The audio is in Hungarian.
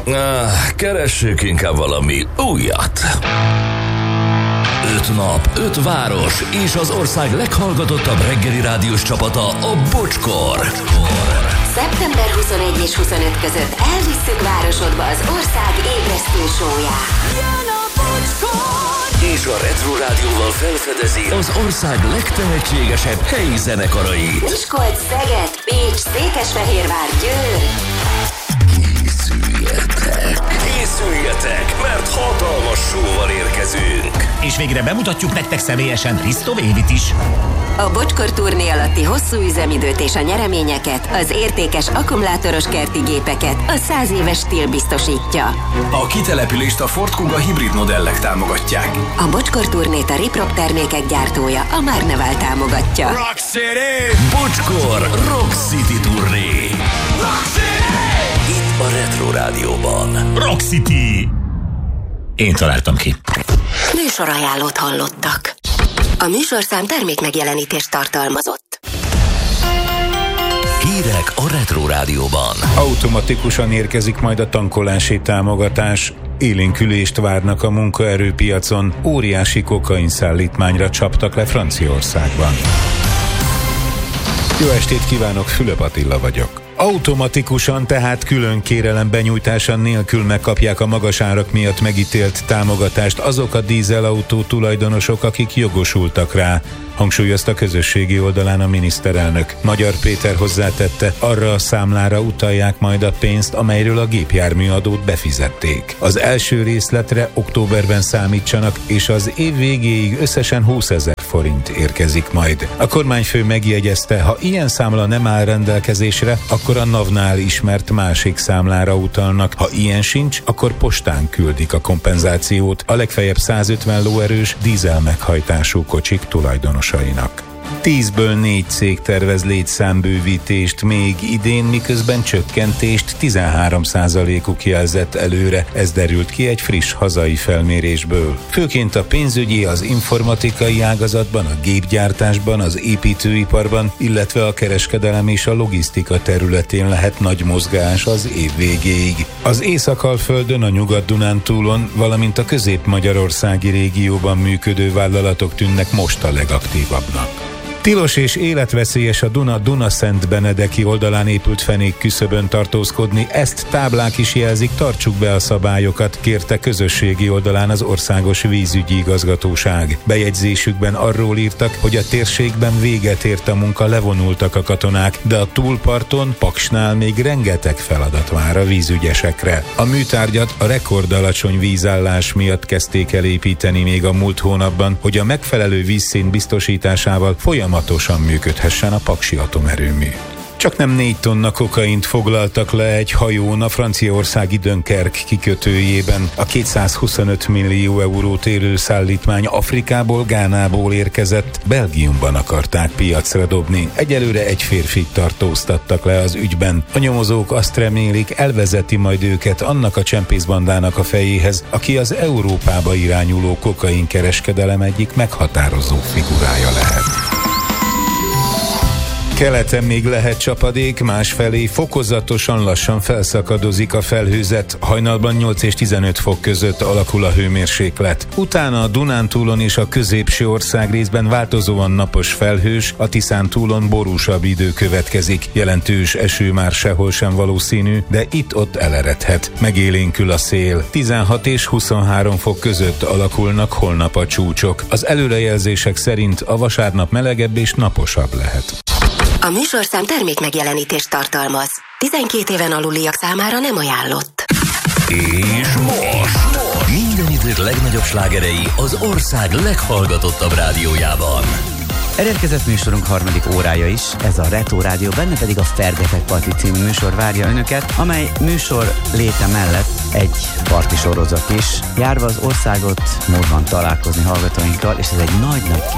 Keressük inkább valami újat. 5 nap, 5 város és az ország leghallgatottabb reggeli rádiós csapata, a Bocskor. Szeptember 21 és 25 között elvisszük városodba az ország ébresztő sóját. Jön a Bocskor! És a Retro Rádióval felfedezi az ország legtehetségesebb helyi zenekarait. Miskolc, Szeged, Pécs, Székesfehérvár, Győr. Készüljetek, mert hatalmas showval érkezünk. És végre bemutatjuk nektek személyesen Risto Védit is. A Bocskor turné alatti hosszú üzemidőt és a nyereményeket, az értékes akkumulátoros kerti gépeket a 100 éves stíl biztosítja. A kitelepülést a Ford Kuga hibrid modellek támogatják. A Bocskor turnét a Riprop termékek gyártója, a Marneval támogatja. Rock City! Bocskor Rock City turné. Rock City! Itt a Retro Rádióban. Rock City! Én találtam ki. Műsorajánlót hallottak. A műsorszám termékmegjelenítést tartalmazott. Hírek a Retro Rádióban. Automatikusan érkezik majd a tankolási támogatás. Élénkülést várnak a munkaerőpiacon. Óriási kokainszállítmányra csaptak le Franciaországban. Jó estét kívánok, Fülöp Attila vagyok. Automatikusan, tehát külön kérelem benyújtása nélkül megkapják a magas árak miatt megítélt támogatást azok a dízelautó tulajdonosok, akik jogosultak rá, hangsúlyozta közösségi oldalán a miniszterelnök. Magyar Péter hozzátette, arra a számlára utalják majd a pénzt, amelyről a gépjárműadót befizették. Az első részletre októberben számítsanak, és az év végéig összesen 20 000 forint érkezik majd. A kormányfő megjegyezte, ha ilyen számla nem áll rendelkezésre, akkor a NAV-nál ismert másik számlára utalnak. Ha ilyen sincs, akkor postán küldik a kompenzációt a legfeljebb 150 lóerős dízel meghajtású kocsik tulajdonosainak. 10-ből 4 cég tervez létszámbővítést még idén, miközben csökkentést 13%-uk jelzett előre. Ez derült ki egy friss hazai felmérésből. Főként a pénzügyi, az informatikai ágazatban, a gépgyártásban, az építőiparban, illetve a kereskedelem és a logisztika területén lehet nagy mozgás az év végéig. Az Észak-Alföldön, a Nyugat-Dunántúlon, valamint a közép-magyarországi régióban működő vállalatok tűnnek most a legaktívabbnak. Tilos és életveszélyes a Duna-Szentbenedeki oldalán épült fenék küszöbön tartózkodni, ezt táblák is jelzik, tartsuk be a szabályokat, kérte közösségi oldalán az Országos Vízügyi Igazgatóság. Bejegyzésükben arról írtak, hogy a térségben véget ért a munka, levonultak a katonák, de a túlparton, Paksnál még rengeteg feladat vár a vízügyesekre. A műtárgyat a rekordalacsony vízállás miatt kezdték el építeni még a múlt hónapban, hogy a megfelelő vízszint biztosításával folyamatosan működhessen a paksi atomerőmű. Csaknem 4 tonna kokaint foglaltak le egy hajón a franciaországi Dunkerque kikötőjében. A 225 millió eurót érő szállítmány Afrikából, Gánából érkezett, Belgiumban akarták piacra dobni. Egyelőre egy férfit tartóztattak le az ügyben. A nyomozók azt remélik, elvezeti majd őket annak a csempészbandának a fejéhez, aki az Európába irányuló kokainkereskedelem egyik meghatározó figurája lehet. Keleten még lehet csapadék, másfelé fokozatosan lassan felszakadozik a felhőzet, hajnalban 8 és 15 fok között alakul a hőmérséklet. Utána a Dunántúlon és a középső országrészben változóan napos felhős, a Tiszántúlon borúsabb idő következik. Jelentős eső már sehol sem valószínű, de itt-ott eleredhet. Megélénkül a szél. 16 és 23 fok között alakulnak holnap a csúcsok. Az előrejelzések szerint a vasárnap melegebb és naposabb lehet. A műsorszám termékmegjelenítést tartalmaz. 12 éven aluliak számára nem ajánlott. És most minden idők legnagyobb slágerei az ország leghallgatottabb rádiójában. Elérkezett műsorunk harmadik órája is, ez a Retro Rádió, benne pedig a Fergetek Parti című műsor várja önöket, amely műsor léte mellett egy parti sorozat is. Járva az országot, módban találkozni hallgatóinkkal, és ez egy nagy-nagy